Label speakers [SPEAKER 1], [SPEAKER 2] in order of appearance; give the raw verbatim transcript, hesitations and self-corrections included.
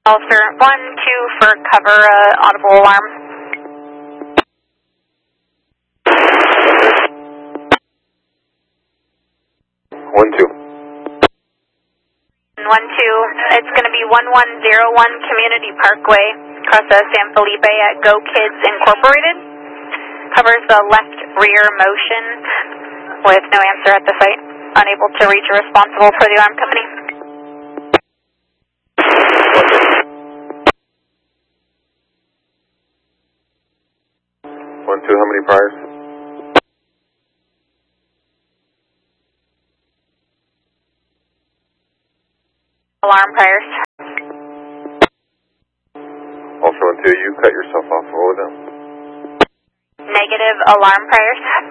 [SPEAKER 1] Officer, one, two for cover, uh, audible alarm.
[SPEAKER 2] One, two.
[SPEAKER 1] One, two, it's going to be one one zero one Community Parkway, across the San Felipe at Go Kids Incorporated. Covers the left rear motion with no answer at the site. Unable to reach a responsible for the alarm company.
[SPEAKER 2] One, two, how many priors?
[SPEAKER 1] Alarm priors.
[SPEAKER 2] Also, one, two, you cut yourself off. Roll it down.
[SPEAKER 1] Negative alarm priors.